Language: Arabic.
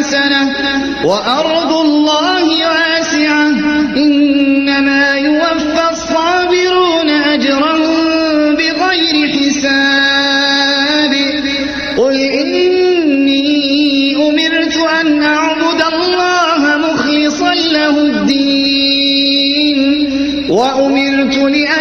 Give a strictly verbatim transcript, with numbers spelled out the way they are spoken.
حسنة وأرض الله واسعة إنما يوفى الصابرون أجرهم بغير حساب قل إني أمرت أن أعبد الله مخلصا له الدين وأمرت لأن